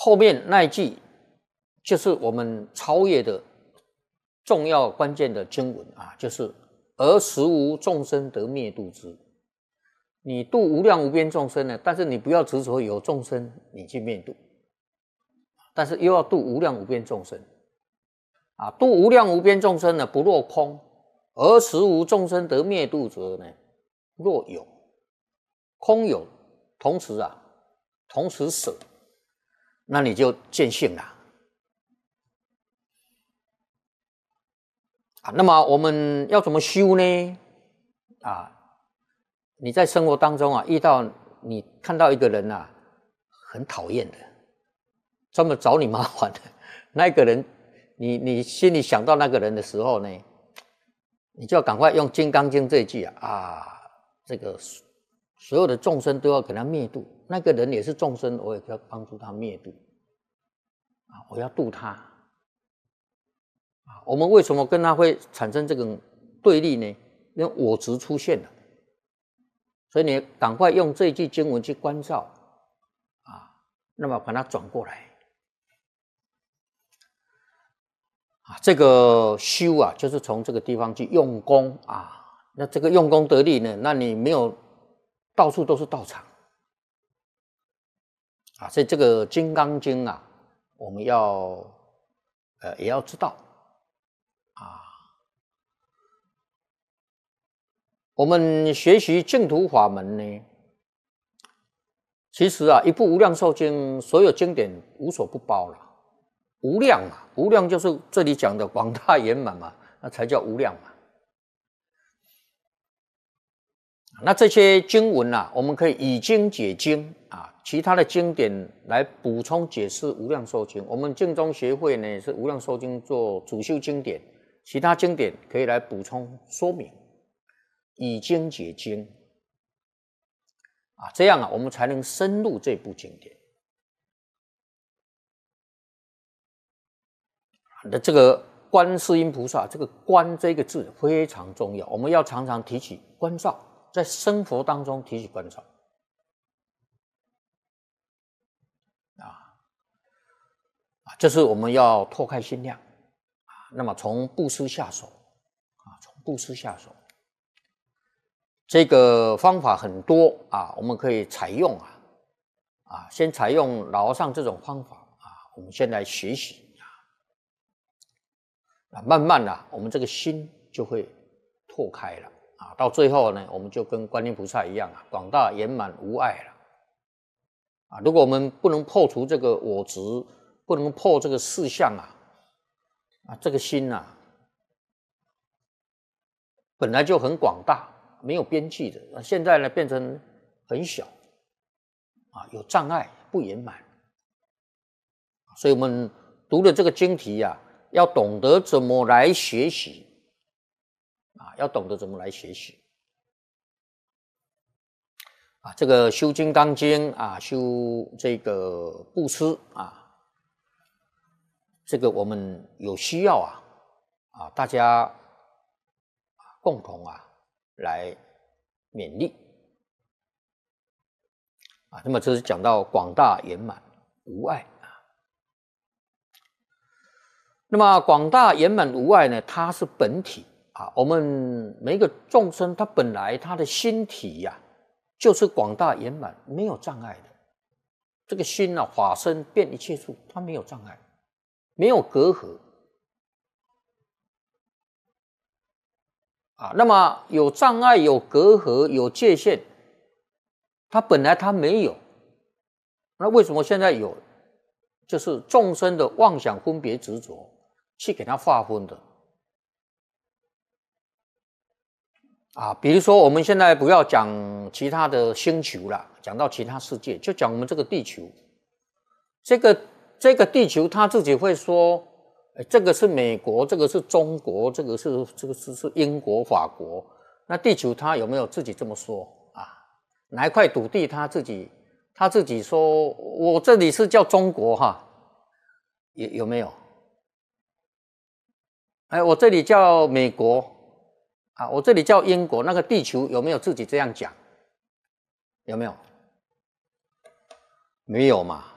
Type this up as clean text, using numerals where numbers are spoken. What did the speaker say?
后面那一句就是我们超越的重要关键的经文啊，就是而实无众生得灭度之。你度无量无边众生呢，但是你不要执着有众生你去灭度，但是又要度无量无边众生啊，度无量无边众生呢，不落空，而实无众生得灭度者呢，若有空有同时舍，那你就见性了啊。那么我们要怎么修呢？啊，你在生活当中啊，遇到你看到一个人啊，很讨厌的，专门找你麻烦的那个人，你心里想到那个人的时候呢，你就要赶快用《金刚经》这一句啊，这个所有的众生都要给他灭度，那个人也是众生，我也要帮助他灭度啊，我要度他啊。我们为什么跟他会产生这个对立呢？因为我执出现了，所以你赶快用这一句经文去关照啊，那么把它转过来啊。这个修啊，就是从这个地方去用功啊。那这个用功得力呢，那你没有到处都是道场啊。所以这个《金刚经》啊，我们要也要知道啊。我们学习净土法门呢，其实啊，一部《无量寿经》，所有经典无所不包了。无量嘛，无量就是这里讲的广大圆满嘛，那才叫无量嘛。那这些经文啊，我们可以以经解经啊，其他的经典来补充解释《无量寿经》。我们净宗协会呢是《无量寿经》做主修经典，其他经典可以来补充说明。以经解经啊，这样啊，我们才能深入这部经典。那这个观世音菩萨，这个观这个字非常重要，我们要常常提起关照，在生活当中提起关照啊，这是我们要拓开心量啊。那么从布施下手啊，从布施下手。这个方法很多啊，我们可以采用啊，先采用老和尚这种方法啊，我们先来学习啊，慢慢的我们这个心就会拓开了啊，到最后呢，我们就跟观音菩萨一样啊，广大圆满无碍了啊。如果我们不能破除这个我执，不能破这个四相啊，这个心啊，本来就很广大。没有边际的，现在呢变成很小啊，有障碍，不圆满。所以我们读了这个经题啊，要懂得怎么来学习啊，要懂得怎么来学习啊。这个修《金刚经》啊，修这个布施啊，这个我们有需要啊，大家共同来勉励啊。那么这是讲到广大圆满无碍啊。那么广大圆满无碍呢，它是本体啊。我们每一个众生，他本来他的心体呀，就是广大圆满，没有障碍的。这个心啊，法身遍一切处，它没有障碍，没有隔阂。啊，那么有障碍、有隔阂、有界限，它本来它没有，那为什么现在有？就是众生的妄想、分别、执着，去给它划分的啊。比如说，我们现在不要讲其他的星球了，讲到其他世界，就讲我们这个地球。这个地球，它自己会说。这个是美国，这个是中国，这个是英国、法国。那地球它有没有自己这么说啊？哪一块土地他自己说，我这里是叫中国哈，有没有？我这里叫美国啊，我这里叫英国。那个地球有没有自己这样讲？有没有？没有嘛。